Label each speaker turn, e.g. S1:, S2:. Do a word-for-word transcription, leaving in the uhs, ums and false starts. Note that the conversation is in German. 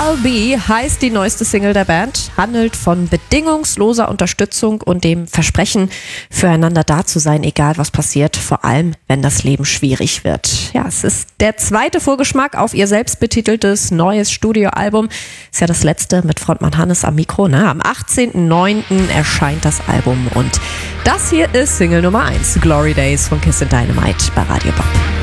S1: I'll Be heißt die neueste Single der Band, handelt von bedingungsloser Unterstützung und dem Versprechen, füreinander da zu sein, egal was passiert, vor allem wenn das Leben schwierig wird. Ja, es ist der zweite Vorgeschmack auf ihr selbstbetiteltes neues Studioalbum. Ist ja das letzte mit Frontmann Hannes am Mikro. Ne? Am achtzehnten neunten erscheint das Album und das hier ist Single Nummer eins, Glory Days von Kiss and Dynamite bei Radio Bob.